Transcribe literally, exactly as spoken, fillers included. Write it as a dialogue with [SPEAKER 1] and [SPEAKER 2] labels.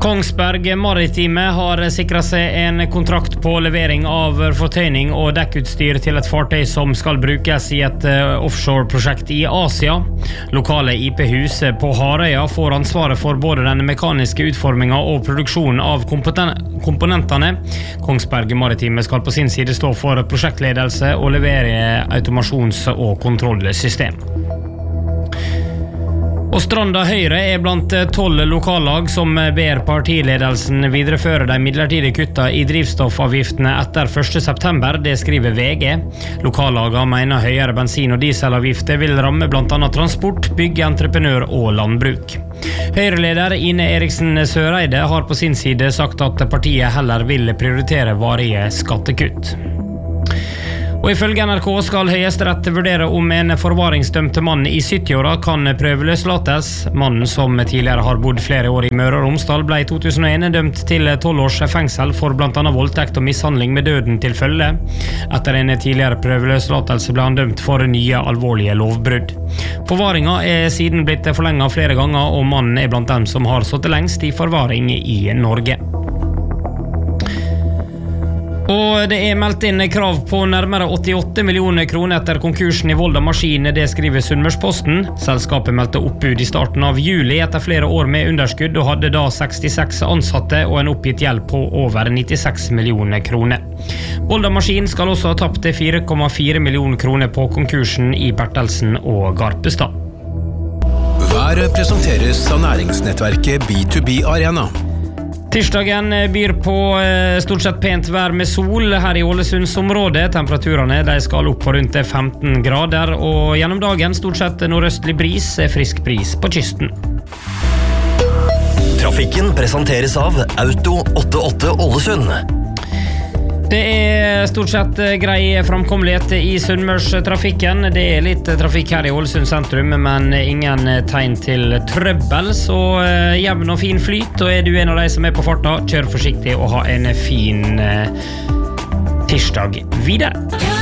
[SPEAKER 1] Kongsberg Maritime har sikret seg en kontrakt på levering av fortøyning og dekkutstyr til et fartøy som skal brukes i et offshore-prosjekt i Asia. Lokale I P-hus på Harøya får ansvaret for både den mekaniske utformingen og produksjonen av komponentene. Kongsberg Maritime skal på sin side stå for prosjektledelse og levere automasjons- og kontrollsystem. Og Stranda Høyre er blant tolv lokallag som ber partiledelsen videreføre de midlertidige kutta i drivstoffavgiftene etter første september, det skriver V G. Lokallagene mener høyere bensin- og dieselavgifter vil ramme blant annet transport, bygge, entreprenør og landbruk. Høyreleder Ine Eriksen Søreide har på sin side sagt at partiet heller vil prioritere varige skattekutt. Og ifølge N R K skal Høyesterett vurdere om en forvaringsdømte mann i sytti-åra kan prøveløslates. Mannen som tidligere har bodd flere år i Møre og Romsdal ble i to tusen og en dømt til tolv års fengsel for blant annet voldtekt og mishandling med døden til følge. Etter en tidligere prøveløslatelse ble han dømt for nye alvorlige lovbrudd. Forvaringa er siden blitt forlenget flere ganger, og mannen er blant dem som har sittet lengst i forvaring i Norge. Og det er meldt inn krav på nærmere åttiåtte millioner kroner etter konkursen i Volda Maskin, det skriver Sunnmørsposten. Selskapet meldte oppbud i starten av juli etter flere år med underskudd og hadde da sekstiseks ansatte og en oppgitt gjeld på over nittiseks millioner kroner. Volda Maskin skal også ha tapt fire komma fire millioner kroner på konkursen i Bertelsen og Garpestad.
[SPEAKER 2] Været presenteres av næringsnettverket B to B Arena.
[SPEAKER 1] Tirsdagen byr på stort sett pent vær med sol her i Ålesundsområdet. Temperaturene de skal opp på rundt femten grader, og gjennom dagen stort sett nordøstlig bris, frisk bris på kysten.
[SPEAKER 3] Trafikken presenteres av Auto åttiåtte Ålesund.
[SPEAKER 1] Det er stort sett grei framkommelighet i Sunnmørstrafikken. Det er litt trafikk her i Ålesund sentrum, men ingen tegn til trøbbel, så jevn og fin flyt. Og er du en av de som er på farta, kjør forsiktig og ha en fin tirsdag videre.